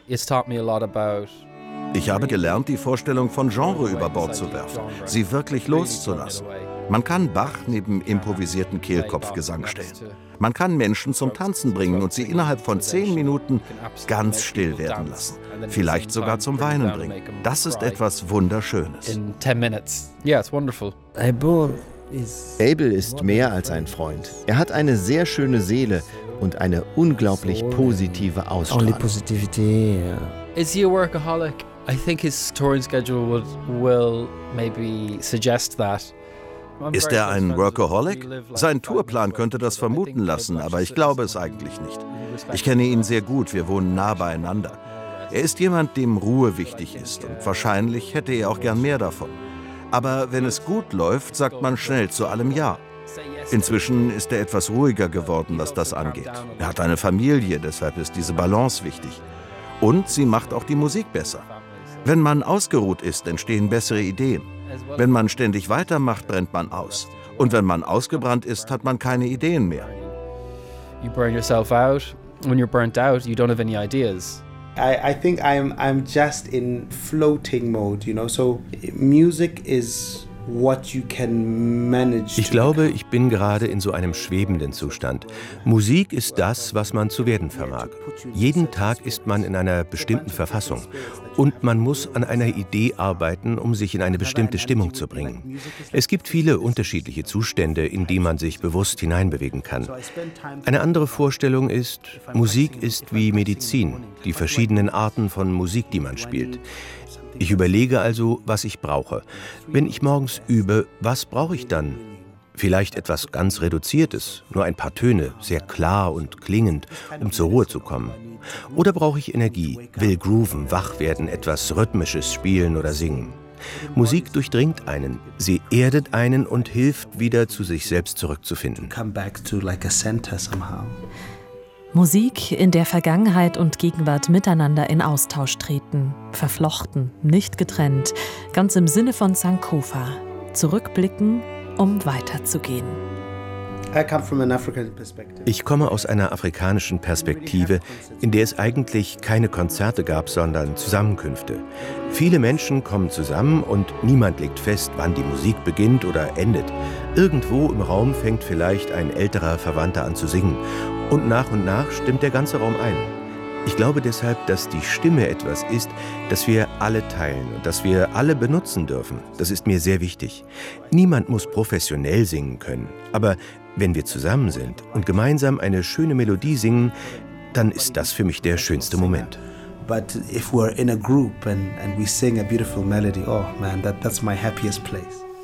It's taught me a lot about. Ich habe gelernt, die Vorstellung von Genre über Bord zu werfen, sie wirklich loszulassen. Man kann Bach neben improvisierten Kehlkopfgesang stellen. Man kann Menschen zum Tanzen bringen und sie innerhalb von 10 Minuten ganz still werden lassen. Vielleicht sogar zum Weinen bringen. Das ist etwas Wunderschönes. In 10 minutes. Yeah, it's wonderful. Abel ist mehr als ein Freund. Er hat eine sehr schöne Seele und eine unglaublich positive Ausstrahlung. Is he a workaholic? I think his touring schedule will maybe suggest that. Ist er ein Workaholic? Sein Tourplan könnte das vermuten lassen, aber ich glaube es eigentlich nicht. Ich kenne ihn sehr gut, wir wohnen nah beieinander. Er ist jemand, dem Ruhe wichtig ist und wahrscheinlich hätte er auch gern mehr davon. Aber wenn es gut läuft, sagt man schnell zu allem Ja. Inzwischen ist er etwas ruhiger geworden, was das angeht. Er hat eine Familie, deshalb ist diese Balance wichtig. Und sie macht auch die Musik besser. Wenn man ausgeruht ist, entstehen bessere Ideen. Wenn man ständig weitermacht, brennt man aus. Und wenn man ausgebrannt ist, hat man keine Ideen mehr. You burn yourself out. When you're burnt out, you don't have any ideas. I think I'm just in floating mode, So music is what you can manage. Ich glaube, ich bin gerade in so einem schwebenden Zustand. Musik ist das, was man zu werden vermag. Jeden Tag ist man in einer bestimmten Verfassung. Und man muss an einer Idee arbeiten, um sich in eine bestimmte Stimmung zu bringen. Es gibt viele unterschiedliche Zustände, in die man sich bewusst hineinbewegen kann. Eine andere Vorstellung ist, Musik ist wie Medizin, die verschiedenen Arten von Musik, die man spielt. Ich überlege also, was ich brauche. Wenn ich morgens übe, was brauche ich dann? Vielleicht etwas ganz Reduziertes, nur ein paar Töne, sehr klar und klingend, um zur Ruhe zu kommen. Oder brauche ich Energie, will grooven, wach werden, etwas Rhythmisches spielen oder singen. Musik durchdringt einen, sie erdet einen und hilft, wieder zu sich selbst zurückzufinden. Musik, in der Vergangenheit und Gegenwart miteinander in Austausch treten, verflochten, nicht getrennt, ganz im Sinne von Sankofa. Zurückblicken, um weiterzugehen. Ich komme aus einer afrikanischen Perspektive, in der es eigentlich keine Konzerte gab, sondern Zusammenkünfte. Viele Menschen kommen zusammen und niemand legt fest, wann die Musik beginnt oder endet. Irgendwo im Raum fängt vielleicht ein älterer Verwandter an zu singen und nach stimmt der ganze Raum ein. Ich glaube deshalb, dass die Stimme etwas ist, das wir alle teilen und das wir alle benutzen dürfen. Das ist mir sehr wichtig. Niemand muss professionell singen können, aber wenn wir zusammen sind und gemeinsam eine schöne Melodie singen, dann ist das für mich der schönste Moment. But if we're in a group and we sing a beautiful melody, oh man, that's my happiest place.